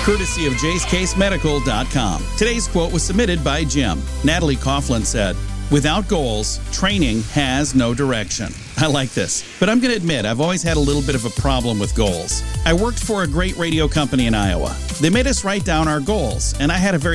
courtesy of JaceCaseMedical.com. Today's quote was submitted by Jim. Natalie Coughlin said, "Without goals, training has no direction." I like this, but I'm going to admit I've always had a little bit of a problem with goals. I worked for a great radio company in Iowa. They made us write down our goals, and I had a very